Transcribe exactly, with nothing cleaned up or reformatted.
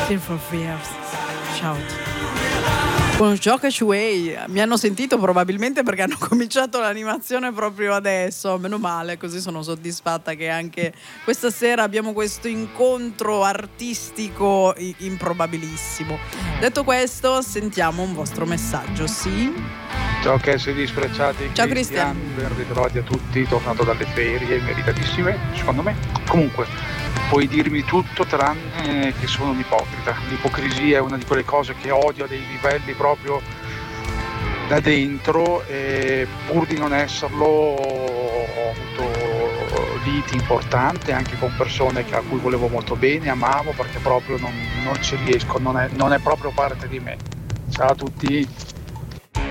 Tears for Fears. Shout. Con Joke Shuei mi hanno sentito probabilmente perché hanno cominciato l'animazione proprio adesso, meno male, così sono soddisfatta che anche questa sera abbiamo questo incontro artistico improbabilissimo. Detto questo, sentiamo un vostro messaggio, sì? Ciao che sei disprezzati. Ciao Cristian. Ben ritrovati a tutti, tornato dalle ferie meritatissime, secondo me. Comunque, puoi dirmi tutto tranne che sono un ipocrita. L'ipocrisia è una di quelle cose che odio a dei livelli proprio da dentro, e pur di non esserlo ho avuto liti importanti anche con persone a cui volevo molto bene, amavo, perché proprio non, non ci riesco, non è, non è proprio parte di me. Ciao a tutti.